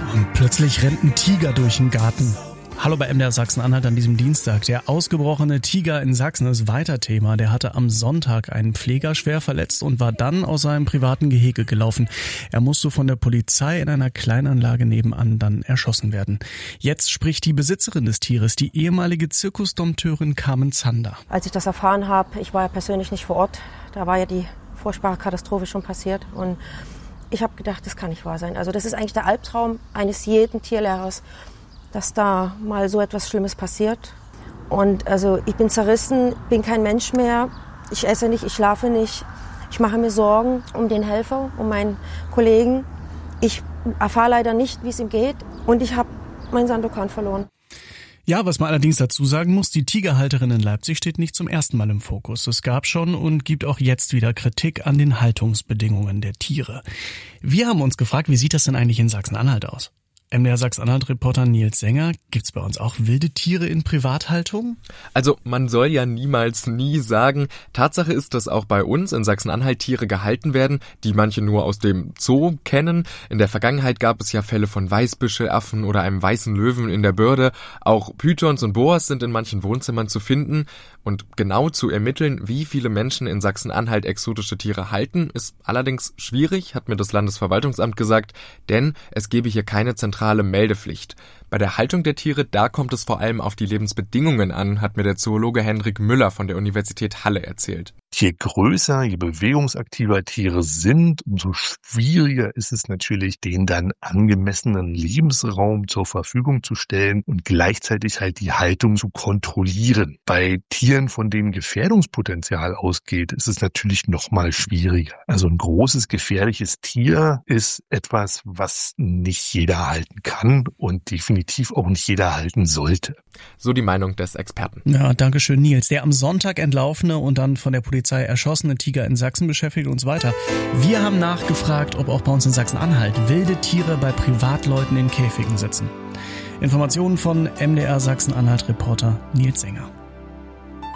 Und plötzlich rennt ein Tiger durch den Garten. Hallo bei MDR Sachsen-Anhalt an diesem Dienstag. Der ausgebrochene Tiger in Sachsen ist weiter Thema. Der hatte am Sonntag einen Pfleger schwer verletzt und war dann aus seinem privaten Gehege gelaufen. Er musste von der Polizei in einer Kleinanlage nebenan dann erschossen werden. Jetzt spricht die Besitzerin des Tieres, die ehemalige Zirkusdompteurin Carmen Zander. Als ich das erfahren habe, ich war ja persönlich nicht vor Ort, da war ja die furchtbare Katastrophe schon passiert und ich habe gedacht, das kann nicht wahr sein. Also das ist eigentlich der Albtraum eines jeden Tierlehrers, dass da mal so etwas Schlimmes passiert. Und also ich bin zerrissen, bin kein Mensch mehr. Ich esse nicht, ich schlafe nicht. Ich mache mir Sorgen um den Helfer, um meinen Kollegen. Ich erfahre leider nicht, wie es ihm geht. Und ich habe meinen Sandokan verloren. Ja, was man allerdings dazu sagen muss, die Tigerhalterin in Leipzig steht nicht zum ersten Mal im Fokus. Es gab schon und gibt auch jetzt wieder Kritik an den Haltungsbedingungen der Tiere. Wir haben uns gefragt, wie sieht das denn eigentlich in Sachsen-Anhalt aus? MDR Sachsen-Anhalt-Reporter Nils Sänger, gibt's bei uns auch wilde Tiere in Privathaltung? Also man soll ja niemals nie sagen. Tatsache ist, dass auch bei uns in Sachsen-Anhalt Tiere gehalten werden, die manche nur aus dem Zoo kennen. In der Vergangenheit gab es ja Fälle von Weißbüschelaffen oder einem weißen Löwen in der Börde. Auch Pythons und Boas sind in manchen Wohnzimmern zu finden. Und genau zu ermitteln, wie viele Menschen in Sachsen-Anhalt exotische Tiere halten, ist allerdings schwierig, hat mir das Landesverwaltungsamt gesagt, denn es gebe hier keine zentrale Meldepflicht. Bei der Haltung der Tiere, da kommt es vor allem auf die Lebensbedingungen an, hat mir der Zoologe Hendrik Müller von der Universität Halle erzählt. Je größer, je bewegungsaktiver Tiere sind, umso schwieriger ist es natürlich, denen dann angemessenen Lebensraum zur Verfügung zu stellen und gleichzeitig halt die Haltung zu kontrollieren. Bei Tieren, von denen Gefährdungspotenzial ausgeht, ist es natürlich noch mal schwieriger. Also ein großes, gefährliches Tier ist etwas, was nicht jeder halten kann und definitiv auch nicht jeder halten sollte. So die Meinung des Experten. Ja, danke schön, Nils. Der am Sonntag entlaufene und dann von der Polizei erschossene Tiger in Sachsen beschäftigt uns weiter. Wir haben nachgefragt, ob auch bei uns in Sachsen-Anhalt wilde Tiere bei Privatleuten in Käfigen sitzen. Informationen von MDR Sachsen-Anhalt-Reporter Nils Sänger.